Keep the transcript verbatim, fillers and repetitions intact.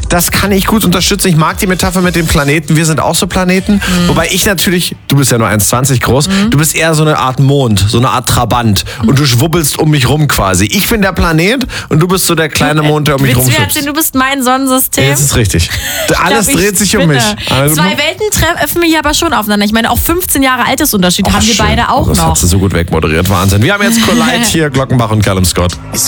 das kann ich gut unterstützen. Ich mag die Metapher mit den Planeten. Wir sind auch so Planeten. Mhm. Wobei ich natürlich, du bist ja nur eins Komma zwanzig groß, mhm. du bist eher so eine Art Mond, so eine Art Trabant. Mhm. Und du schwubbelst um mich rum quasi. Ich bin der Planet und du bist so der kleine Mond, der um mich rumschwupst. Du bist mein Sonnensystem. Ja, das ist richtig. Alles glaub, dreht sich spinne. um mich. Also, Zwei Welten treffen mich aber schon aufeinander. Ich meine, auch fünfzehn Jahre Altersunterschied oh, haben wir schön. beide auch oh, das noch. Das hast du so gut wegmoderiert. Wahnsinn. Wir haben jetzt Collide hier, Glockenbach und Callum Scott.